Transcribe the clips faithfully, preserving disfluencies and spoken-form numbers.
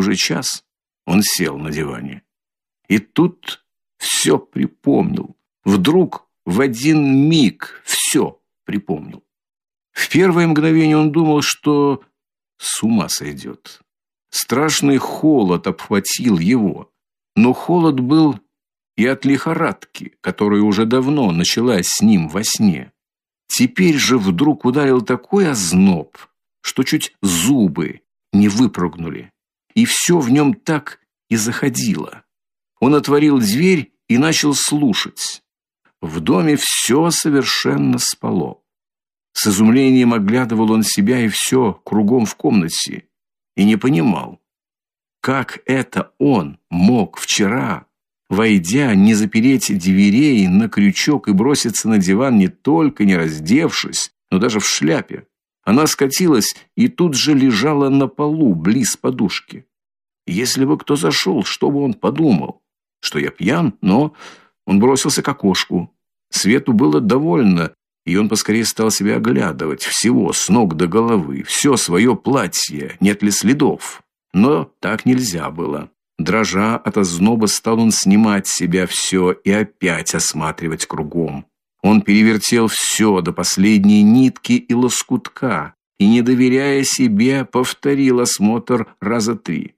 уже час. Он сел на диване. И тут все припомнил. Вдруг в один миг все припомнил. В первое мгновение он думал, что с ума сойдет. Страшный холод обхватил его. Но холод был и от лихорадки, которая уже давно началась с ним во сне. Теперь же вдруг ударил такой озноб, что чуть зубы не выпрыгнули. И все в нем так и заходило. Он отворил дверь и начал слушать. В доме все совершенно спало. С изумлением оглядывал он себя и все кругом в комнате и не понимал, как это он мог вчера, войдя, не запереть дверей на крючок и броситься на диван, не только не раздевшись, но даже в шляпе. Она скатилась и тут же лежала на полу, близ подушки. Если бы кто зашел, что бы он подумал? Что я пьян? Но он бросился к окошку. Свету было довольно, и он поскорее стал себя оглядывать, всего с ног до головы, все свое платье, нет ли следов. Но так нельзя было. Дрожа от озноба, стал он снимать с себя все и опять осматривать кругом. Он перевертел все до последней нитки и лоскутка и, не доверяя себе, повторил осмотр раза три.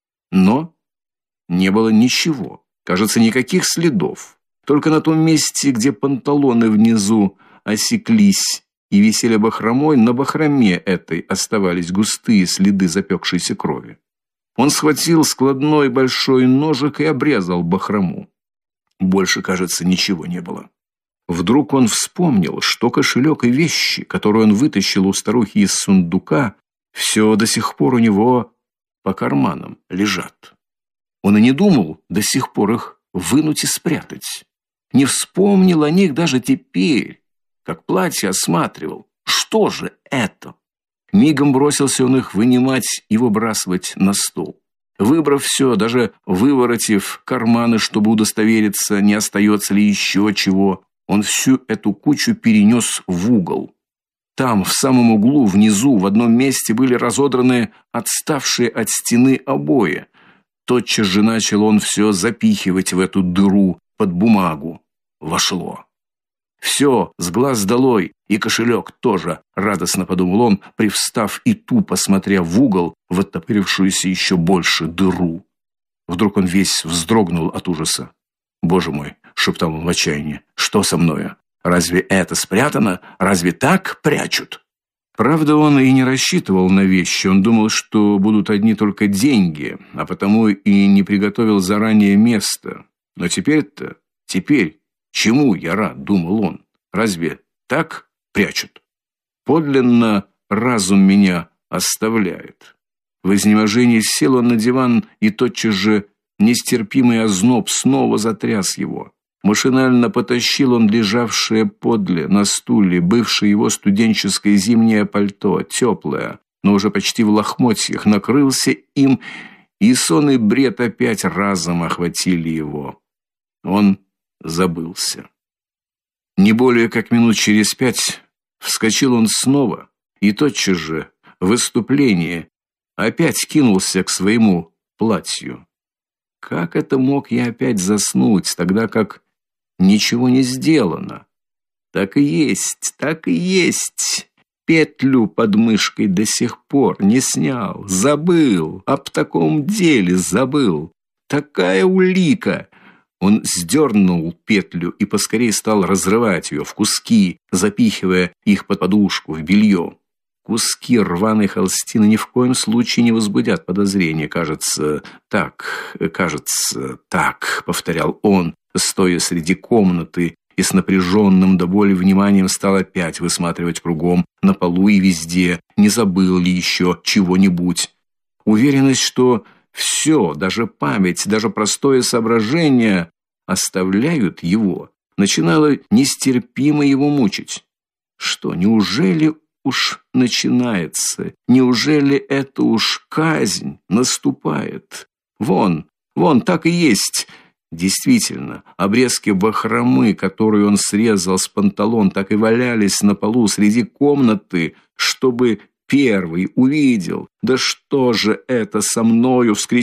Но не было ничего, кажется, никаких следов. Только на том месте, где панталоны внизу осеклись и висели бахромой, на бахроме этой оставались густые следы запекшейся крови. Он схватил складной большой ножик и обрезал бахрому. Больше, кажется, ничего не было. Вдруг он вспомнил, что кошелек и вещи, которые он вытащил у старухи из сундука, все до сих пор у него по карманам лежат. Он и не думал до сих пор их вынуть и спрятать. Не вспомнил о них даже теперь, как платье осматривал. Что же это? Мигом бросился он их вынимать и выбрасывать на стол. Выбрав все, даже выворотив карманы, чтобы удостовериться, не остается ли еще чего, он всю эту кучу перенес в угол. Там, в самом углу, внизу, в одном месте были разодраны отставшие от стены обои. Тотчас же начал он все запихивать в эту дыру под бумагу. Вошло. Все, с глаз долой, и кошелек тоже, радостно подумал он, привстав и тупо смотря в угол, в оттопырившуюся еще больше дыру. Вдруг он весь вздрогнул от ужаса. «Боже мой!» — шептал он в отчаянии. «Что со мною? Разве это спрятано? Разве так прячут?» Правда, он и не рассчитывал на вещи. Он думал, что будут одни только деньги, а потому и не приготовил заранее место. Но теперь-то, теперь, чему я рад, думал он. Разве так прячут? Подлинно разум меня оставляет. В изнеможении сел он на диван, и тотчас же нестерпимый озноб снова затряс его. Машинально потащил он лежавшее подле на стуле бывшее его студенческое зимнее пальто, теплое, но уже почти в лохмотьях, накрылся им, и сон и бред опять разом охватили его. Он забылся. Не более как минут через пять вскочил он снова, и тотчас же в выступлении опять кинулся к своему платью. Как это мог я опять заснуть, тогда как ничего не сделано? Так и есть, так и есть. Петлю под мышкой до сих пор не снял, забыл, об таком деле забыл. Такая улика! Он сдернул петлю и поскорее стал разрывать ее в куски, запихивая их под подушку, в белье. Куски рваной холстины ни в коем случае не возбудят подозрения. Кажется, так, кажется, так, повторял он, стоя среди комнаты, и с напряженным до боли вниманием стал опять высматривать кругом, на полу и везде, не забыл ли еще чего-нибудь. Уверенность, что все, даже память, даже простое соображение оставляют его, начинало нестерпимо его мучить. Что, неужели уж начинается? Неужели это уж казнь наступает? Вон, вон, так и есть. Действительно, обрезки бахромы, которые он срезал с панталон, так и валялись на полу среди комнаты, чтобы первый увидел. «Да что же это со мною?» — вскричал